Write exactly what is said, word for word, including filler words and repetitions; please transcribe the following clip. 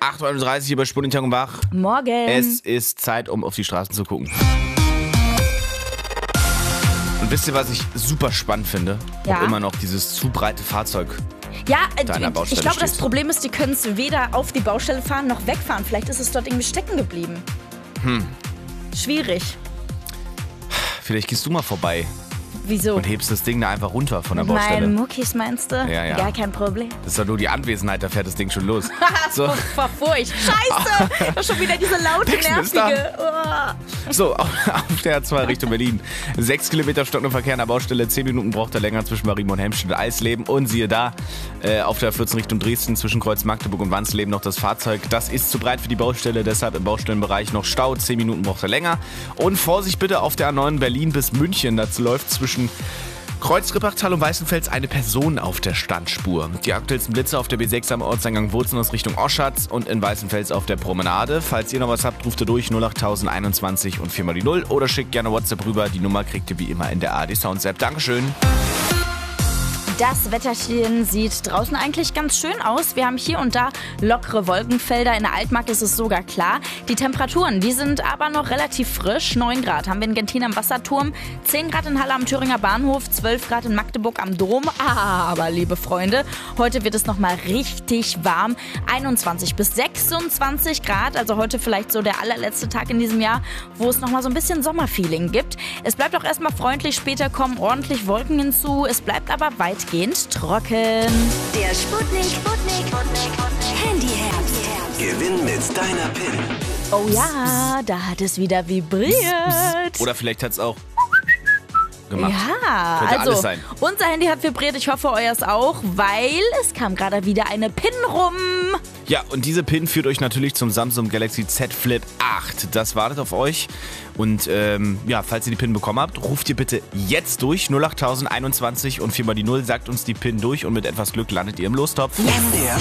acht Uhr dreißig über Spundentag und Wach. Morgen. Es ist Zeit, um auf die Straßen zu gucken. Und wisst ihr, was ich super spannend finde? Ja. Ob immer noch dieses zu breite Fahrzeug. Ja, äh, deiner Baustelle ich glaube, das stehst. Problem ist, die können es weder auf die Baustelle fahren noch wegfahren. Vielleicht ist es dort irgendwie stecken geblieben. Hm. Schwierig. Vielleicht gehst du mal vorbei Wieso? und hebst das Ding da einfach runter von der Mit Baustelle. meinen Muckis meinst du? Ja, ja. Gar kein Problem. Das ist doch nur die Anwesenheit, da fährt das Ding schon los. So, Vor, vor Furcht. Scheiße! Das ist schon wieder diese laute, Der Knister. nervige. Oh. so auf, auf der A zwei Richtung Berlin. Sechs Kilometer stockender Verkehr an der Baustelle. Zehn Minuten braucht er länger zwischen Marienburg und Helmstedt Eisleben. Und siehe da, äh, auf der A vierzehn Richtung Dresden zwischen Kreuz Magdeburg und Wansleben noch das Fahrzeug. Das ist zu breit für die Baustelle, deshalb im Baustellenbereich noch Stau. Zehn Minuten braucht er länger. Und Vorsicht bitte auf der A neun Berlin bis München. Dazu läuft zwischen Kreuz-Rippachtal und Weißenfels eine Person auf der Standspur. Die aktuellsten Blitze auf der B sechs am Ortseingang Wurzeln Richtung Oschatz und in Weißenfels auf der Promenade. Falls ihr noch was habt, ruft ihr durch null acht einundzwanzig und vier mal die null oder schickt gerne WhatsApp rüber. Die Nummer kriegt ihr wie immer in der A R D Sounds App. Dankeschön. Das Wetterchen sieht draußen eigentlich ganz schön aus. Wir haben hier und da lockere Wolkenfelder. In der Altmark ist es sogar klar. Die Temperaturen, die sind aber noch relativ frisch. neun Grad haben wir in Gentin am Wasserturm, zehn Grad in Halle am Thüringer Bahnhof, zwölf Grad in Magdeburg am Dom. Aber, liebe Freunde, heute wird es nochmal richtig warm. einundzwanzig bis sechsundzwanzig Grad, also heute vielleicht so der allerletzte Tag in diesem Jahr, wo es nochmal so ein bisschen Sommerfeeling gibt. Es bleibt auch erstmal freundlich, später kommen ordentlich Wolken hinzu. Es bleibt aber weitgehend trocken. Der Sputnik, Sputnik, Handy-Herz. Gewinn mit deiner PIN. Oh ja, da hat es wieder vibriert. Oder vielleicht hat es auch gemacht. Ja, Könnte also alles sein. unser Handy hat vibriert, ich hoffe euers auch, weil es kam gerade wieder eine PIN rum. Ja, und diese PIN führt euch natürlich zum Samsung Galaxy Z Flip acht. Das wartet auf euch. Und ähm, ja, falls ihr die PIN bekommen habt, ruft ihr bitte jetzt durch null acht einundzwanzig und vier mal die null, sagt uns die PIN durch und mit etwas Glück landet ihr im Lostopf. Der